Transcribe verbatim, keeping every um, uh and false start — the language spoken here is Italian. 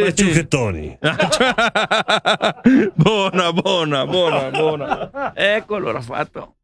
e ciucchettoni. Buona, buona, buona, buona. Ecco, allora fatto.